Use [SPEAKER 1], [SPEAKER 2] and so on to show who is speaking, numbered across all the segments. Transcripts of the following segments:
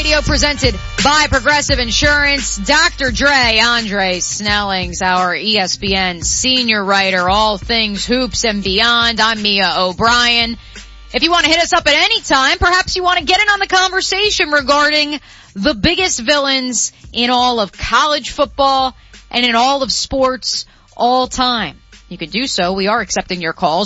[SPEAKER 1] Radio, presented by Progressive Insurance. Dr. Dre, Andre Snellings, our ESPN senior writer, all things hoops and beyond. I'm Mia O'Brien. If you want to hit us up at any time, perhaps you want to get in on the conversation regarding the biggest villains in all of college football and in all of sports all time. You can do so. We are accepting your calls.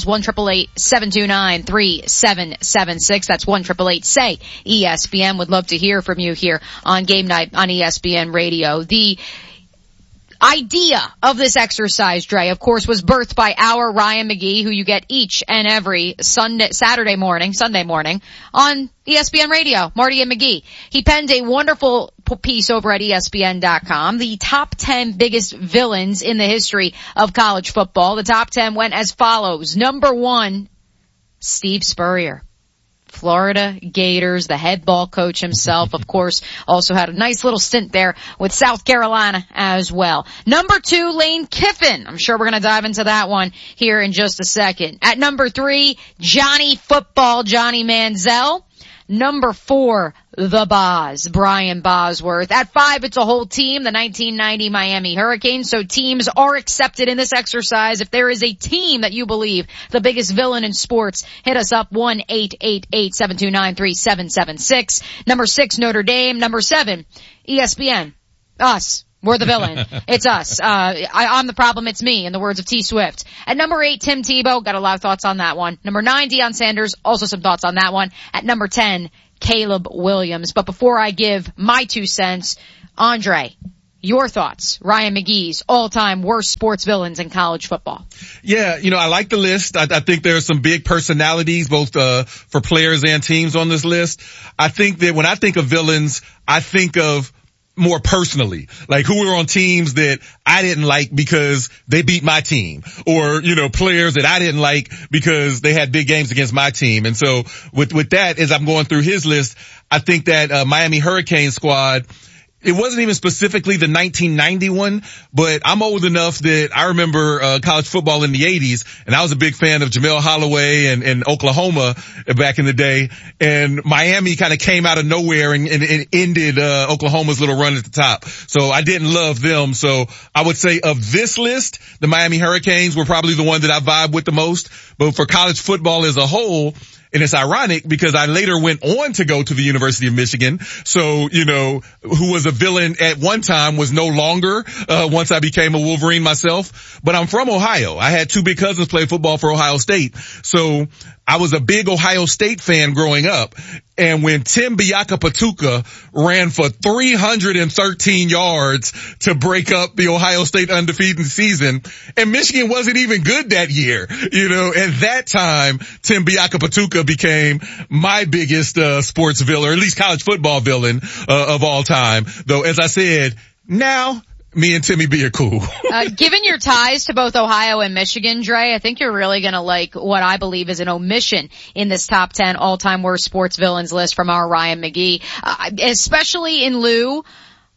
[SPEAKER 1] 1-888-729-3776. That's 1-888-SAY-ESPN. Would love to hear from you here on Game Night on ESPN Radio. The idea of this exercise, Dre, of course, was birthed by our Ryan McGee, who you get each and every Sunday morning on ESPN Radio, Marty and McGee. He penned a wonderful piece over at ESPN.com, the top 10 biggest villains in the history of college football. The top 10 went as follows. Number 1, Steve Spurrier. Florida Gators, the head ball coach himself, of course, also had a nice little stint there with South Carolina as well. Number 2, Lane Kiffin. I'm sure we're going to dive into that one here in just a second. At number 3, Johnny Manziel. Number 4, the Boz, Brian Bosworth. At 5, it's a whole team, the 1990 Miami Hurricanes. So teams are accepted in this exercise. If there is a team that you believe the biggest villain in sports, hit us up 1-888-729-3776. Number 6, Notre Dame. Number 7, ESPN. Us. We're the villain. It's us. I'm the problem. It's me, in the words of T Swift. At number 8, Tim Tebow. Got a lot of thoughts on that one. Number 9, Deion Sanders. Also some thoughts on that one. At number 10, Caleb Williams. But before I give my 2 cents, Andre, your thoughts. Ryan McGee's all-time worst sports villains in college football.
[SPEAKER 2] Yeah, I like the list. I think there are some big personalities, both for players and teams on this list. I think that when I think of villains, I think of more personally, like who were on teams that I didn't like because they beat my team, or, players that I didn't like because they had big games against my team. And so with that, as I'm going through his list, I think that Miami Hurricane squad, it wasn't even specifically the 1991, but I'm old enough that I remember college football in the 80s, and I was a big fan of Jamel Holloway and Oklahoma back in the day. And Miami kind of came out of nowhere and ended Oklahoma's little run at the top. So I didn't love them. So I would say of this list, the Miami Hurricanes were probably the one that I vibe with the most. But for college football as a whole, and it's ironic because I later went on to go to the University of Michigan. So, who was a villain at one time was no longer, once I became a Wolverine myself. But I'm from Ohio. I had 2 big cousins play football for Ohio State. So I was a big Ohio State fan growing up. And when Tim Biakapatuka ran for 313 yards to break up the Ohio State undefeated season, and Michigan wasn't even good that year, at that time, Tim Biakapatuka became my biggest sports villain, or at least college football villain of all time. Though, as I said, now me and Timmy B are cool.
[SPEAKER 1] Given your ties to both Ohio and Michigan, Dre, I think you're really going to like what I believe is an omission in this top 10 all-time worst sports villains list from our Ryan McGee, especially in lieu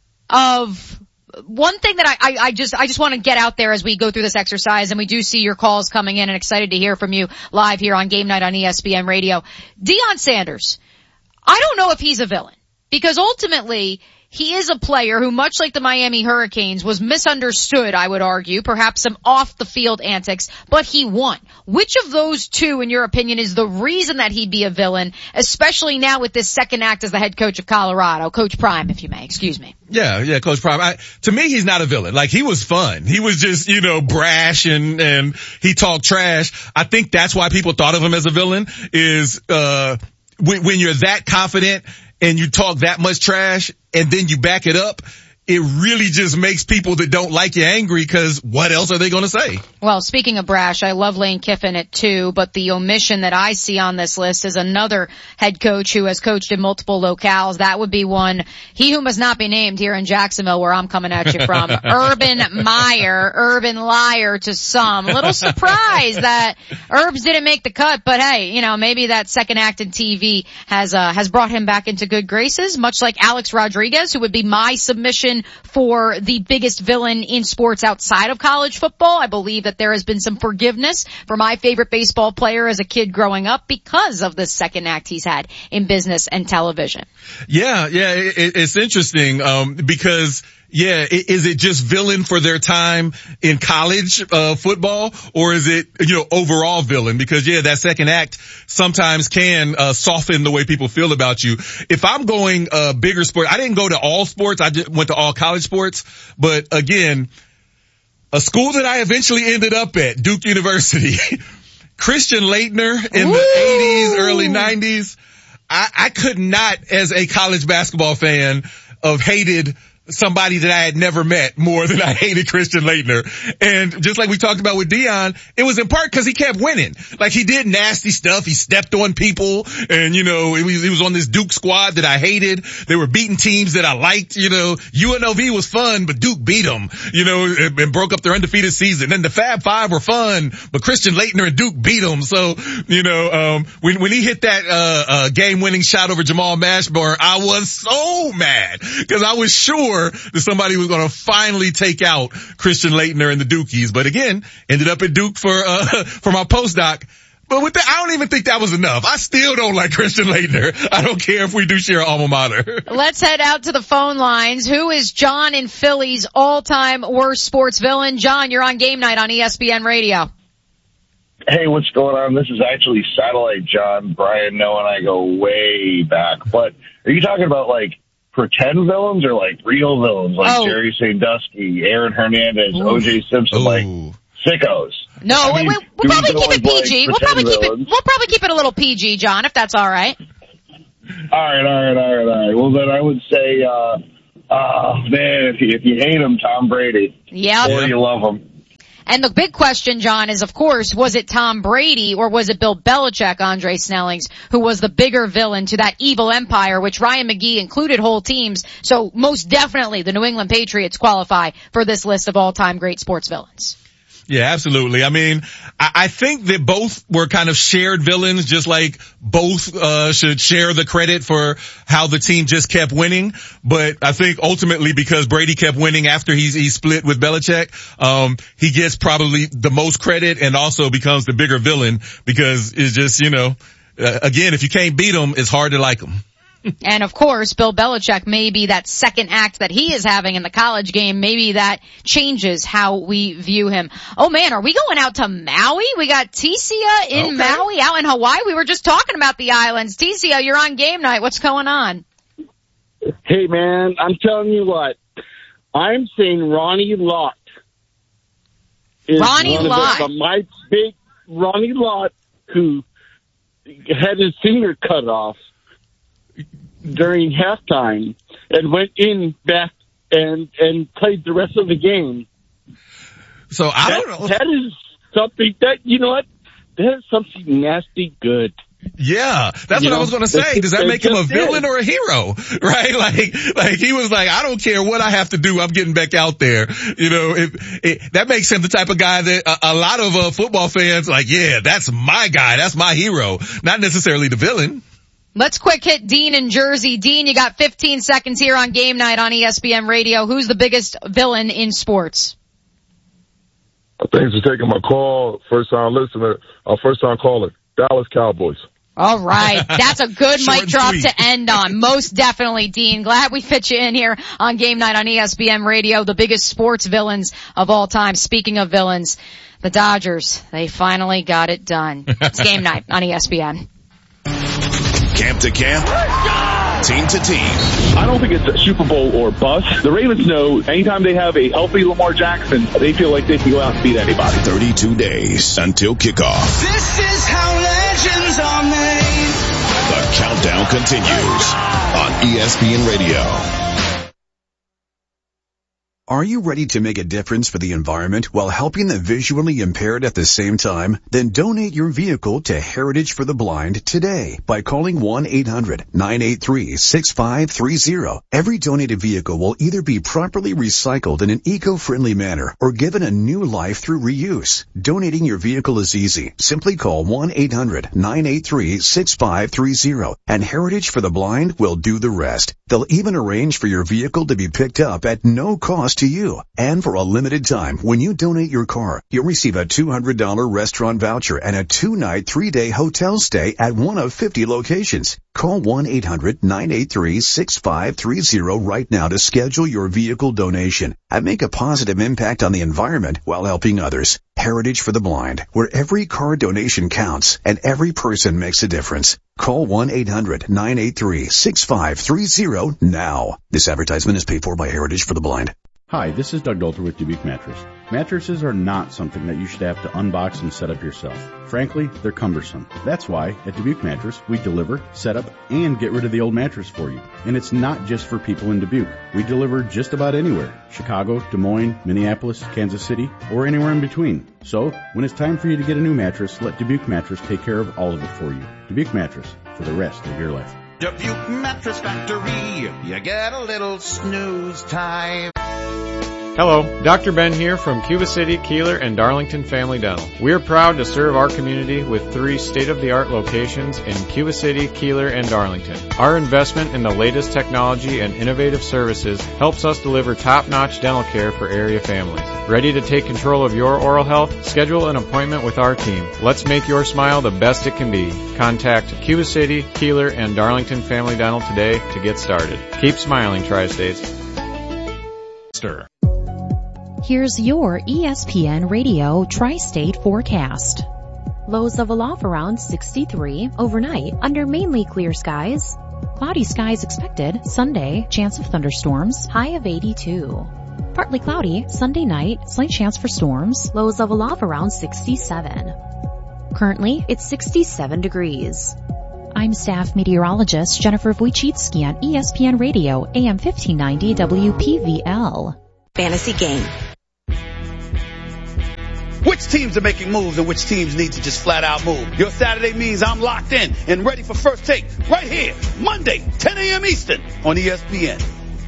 [SPEAKER 1] of one thing that I just want to get out there as we go through this exercise, and we do see your calls coming in, and excited to hear from you live here on Game Night on ESPN Radio. Deion Sanders, I don't know if he's a villain, because ultimately he is a player who, much like the Miami Hurricanes, was misunderstood, I would argue, perhaps some off-the-field antics, but he won. Which of those 2, in your opinion, is the reason that he'd be a villain, especially now with this second act as the head coach of Colorado? Coach Prime, if you may. Excuse me.
[SPEAKER 2] Yeah, Coach Prime. To me, he's not a villain. Like, he was fun. He was just, brash and he talked trash. I think that's why people thought of him as a villain, is when you're that confident and you talk that much trash and then you back it up, it really just makes people that don't like you angry, because what else are they going to say?
[SPEAKER 1] Well, speaking of brash, I love Lane Kiffin at 2, but the omission that I see on this list is another head coach who has coached in multiple locales. That would be one, he who must not be named here in Jacksonville, where I'm coming at you from, Urban Meyer, Urban Liar to some. A little surprised that Urbs didn't make the cut, but hey, maybe that second act in TV has brought him back into good graces, much like Alex Rodriguez, who would be my submission question for the biggest villain in sports outside of college football. I believe that there has been some forgiveness for my favorite baseball player as a kid growing up because of the second act he's had in business and television.
[SPEAKER 2] Yeah, it's interesting, because is it just villain for their time in college football, or is it, overall villain? Because that second act sometimes can soften the way people feel about you. If I'm going bigger sport, I didn't go to all sports, I just went to all college sports, but again, a school that I eventually ended up at, Duke University, Christian Laettner in the 80s, early 90s, I could not, as a college basketball fan, have hated somebody that I had never met more than I hated Christian Laettner. And just like we talked about with Deion, it was in part because he kept winning. Like, he did nasty stuff. He stepped on people, and he was on this Duke squad that I hated. They were beating teams that I liked. UNLV was fun, but Duke beat them, and broke up their undefeated season. And the Fab Five were fun, but Christian Laettner and Duke beat them. So, when he hit that game-winning shot over Jamal Mashburn, I was so mad because I was sure that somebody was going to finally take out Christian Laettner and the Dukies. But again, ended up at Duke for my postdoc. But with that, I don't even think that was enough. I still don't like Christian Laettner. I don't care if we do share alma mater.
[SPEAKER 1] Let's head out to the phone lines. Who is John in Philly's all-time worst sports villain? John, you're on Game Night on ESPN Radio.
[SPEAKER 3] Hey, what's going on? This is actually Satellite John. Brian, Noah, and I go way back. But are you talking about, like, pretend villains or like real villains, like Jerry Sandusky, Aaron Hernandez, O.J. Simpson, like sickos?
[SPEAKER 1] No, we'll probably keep it PG. We'll probably keep it a little PG, John, if that's all right.
[SPEAKER 3] All right. Well, then I would say, man, if you hate him, Tom Brady.
[SPEAKER 1] Yeah.
[SPEAKER 3] Or you love him.
[SPEAKER 1] And the big question, John, is, of course, was it Tom Brady or was it Bill Belichick, Andre Snellings, who was the bigger villain to that evil empire, which Ryan McGee included whole teams. So most definitely the New England Patriots qualify for this list of all-time great sports villains.
[SPEAKER 2] Yeah, absolutely. I mean, I think that both were kind of shared villains, just like both should share the credit for how the team just kept winning. But I think ultimately, because Brady kept winning after he split with Belichick, he gets probably the most credit and also becomes the bigger villain because it's just, again, if you can't beat him, it's hard to like him.
[SPEAKER 1] And of course, Bill Belichick, maybe that second act that he is having in the college game, maybe that changes how we view him. Oh man, are we going out to Maui? We got Tisia in Maui, out in Hawaii. We were just talking about the islands. Tisia, you're on Game Night. What's going on?
[SPEAKER 4] Hey man, I'm telling you what. I'm saying Ronnie Lott.
[SPEAKER 1] Ronnie Lott.
[SPEAKER 4] My big Ronnie Lott, who had his finger cut off during halftime and went in back and played the rest of the game.
[SPEAKER 2] So I don't know.
[SPEAKER 4] That is something that, you know what? That is something nasty good.
[SPEAKER 2] Yeah, that's what I was going to say. Does that make him a villain or a hero? Right? Like he was like, I don't care what I have to do. I'm getting back out there. That makes him the type of guy that a lot of football fans like, yeah, that's my guy. That's my hero. Not necessarily the villain.
[SPEAKER 1] Let's quick hit Dean in Jersey. Dean, you got 15 seconds here on Game Night on ESPN Radio. Who's the biggest villain in sports?
[SPEAKER 5] Thanks for taking my call. First time listener, first time caller. Dallas Cowboys.
[SPEAKER 1] All right. That's a good mic drop to end on. Most definitely, Dean. Glad we fit you in here on Game Night on ESPN Radio, the biggest sports villains of all time. Speaking of villains, the Dodgers, they finally got it done. It's Game Night on ESPN.
[SPEAKER 6] Camp to camp, team to team.
[SPEAKER 7] I don't think it's a Super Bowl or bust. The Ravens know anytime they have a healthy Lamar Jackson, they feel like they can go out and beat anybody.
[SPEAKER 6] 32 days until kickoff.
[SPEAKER 8] This is how legends are made.
[SPEAKER 6] The countdown continues on ESPN Radio.
[SPEAKER 9] Are you ready to make a difference for the environment while helping the visually impaired at the same time? Then donate your vehicle to Heritage for the Blind today by calling 1-800-983-6530. Every donated vehicle will either be properly recycled in an eco-friendly manner or given a new life through reuse. Donating your vehicle is easy. Simply call 1-800-983-6530 and Heritage for the Blind will do the rest. They'll even arrange for your vehicle to be picked up at no cost to you. And for a limited time, when you donate your car, you'll receive a $200 restaurant voucher and a 2-night, 3-day hotel stay at one of 50 locations. Call 1-800-983-6530 right now to schedule your vehicle donation and make a positive impact on the environment while helping others. Heritage for the Blind, where every car donation counts and every person makes a difference. Call 1-800-983-6530 now. This advertisement is paid for by Heritage for the Blind.
[SPEAKER 10] Hi, this is Doug Dolter with Dubuque Mattress. Mattresses are not something that you should have to unbox and set up yourself. Frankly, they're cumbersome. That's why at Dubuque Mattress, we deliver, set up, and get rid of the old mattress for you. And it's not just for people in Dubuque. We deliver just about anywhere. Chicago, Des Moines, Minneapolis, Kansas City, or anywhere in between. So, when it's time for you to get a new mattress, let Dubuque Mattress take care of all of it for you. Dubuque Mattress, for the rest of your life.
[SPEAKER 11] Dubuque Mattress Factory, you get a little snooze time.
[SPEAKER 12] Hello, Dr. Ben here from Cuba City, Keeler, and Darlington Family Dental. We are proud to serve our community with 3 state-of-the-art locations in Cuba City, Keeler, and Darlington. Our investment in the latest technology and innovative services helps us deliver top-notch dental care for area families. Ready to take control of your oral health? Schedule an appointment with our team. Let's make your smile the best it can be. Contact Cuba City, Keeler, and Darlington Family Dental today to get started. Keep smiling, Tri-States.
[SPEAKER 13] Here's your ESPN Radio Tri-State forecast. Lows of aloft around 63 overnight under mainly clear skies. Cloudy skies expected Sunday, chance of thunderstorms, high of 82. Partly cloudy Sunday night, slight chance for storms, lows of aloft around 67. Currently, it's 67 degrees. I'm staff meteorologist Jennifer Wojcicki on ESPN Radio, AM 1590 WPVL.
[SPEAKER 14] Fantasy game. Which teams are making moves and which teams need to just flat out move? Your Saturday means I'm locked in and ready for First Take right here, Monday, 10 a.m. Eastern on ESPN.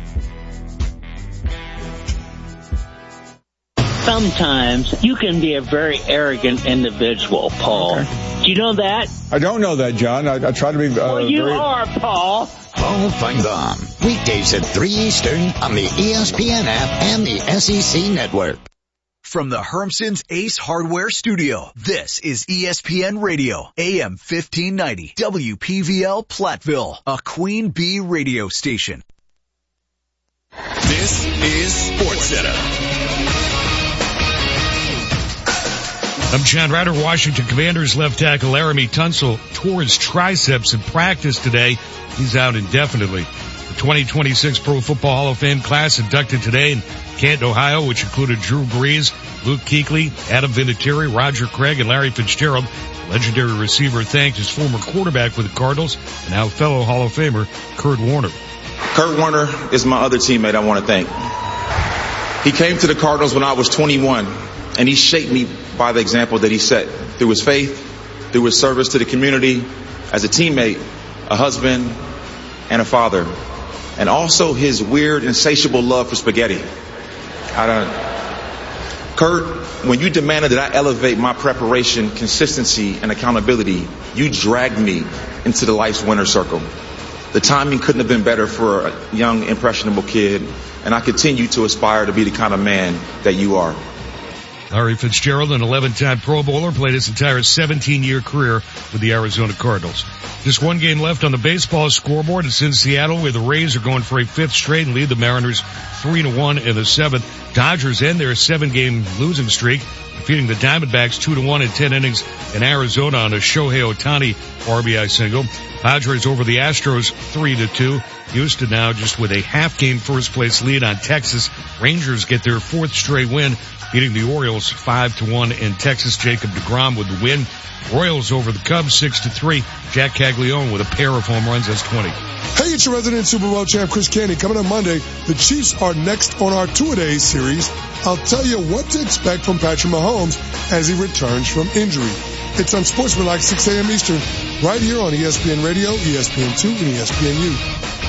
[SPEAKER 15] Sometimes you can be a very arrogant individual, Paul. Okay. Do you know that?
[SPEAKER 16] I don't know that, John. I try to be
[SPEAKER 15] well, you are, Paul.
[SPEAKER 17] Paul Feinbaum. Weekdays at 3 Eastern on the ESPN app and the SEC Network.
[SPEAKER 18] From the Hermson's Ace Hardware Studio, this is ESPN Radio, AM 1590, WPVL Platteville, a Queen Bee radio station.
[SPEAKER 6] This is SportsCenter.
[SPEAKER 19] I'm John Ryder. Washington Commanders left tackle Laramie Tunsil tore his triceps in practice today. He's out indefinitely. The 2026 Pro Football Hall of Fame class inducted today in Canton, Ohio, which included Drew Brees, Luke Kuechly, Adam Vinatieri, Roger Craig, and Larry Fitzgerald. The legendary receiver thanked his former quarterback for the Cardinals and now fellow Hall of Famer Kurt Warner.
[SPEAKER 20] Kurt Warner is my other teammate I want to thank. He came to the Cardinals when I was 21, and he shaped me by the example that he set through his faith, through his service to the community, as a teammate, a husband, and a father. And also his weird, insatiable love for spaghetti. Kurt, when you demanded that I elevate my preparation, consistency, and accountability, you dragged me into the life's winner's circle. The timing couldn't have been better for a young, impressionable kid, and I continue to aspire to be the kind of man that you are.
[SPEAKER 19] Larry Fitzgerald, an 11-time Pro Bowler, played his entire 17-year career with the Arizona Cardinals. Just one game left on the baseball scoreboard. It's in Seattle, where the Rays are going for a 5th straight and lead the Mariners 3-1 in the 7th. Dodgers end their 7-game losing streak, defeating the Diamondbacks 2-1 in 10 innings in Arizona on a Shohei Ohtani RBI single. Padres over the Astros 3-2. Houston now just with a half-game first-place lead on Texas. Rangers get their 4th straight win, beating the Orioles 5-1, and Texas Jacob deGrom with the win. Royals over the Cubs 6-3. Jack Caglione with a pair of home runs. That's 20.
[SPEAKER 21] Hey, it's your resident Super Bowl champ, Chris Candy. Coming on Monday, the Chiefs are next on our two-a-days series. I'll tell you what to expect from Patrick Mahomes as he returns from injury. It's Unsportsmanlike, 6 a.m. Eastern, right here on ESPN Radio, ESPN2, and ESPNU.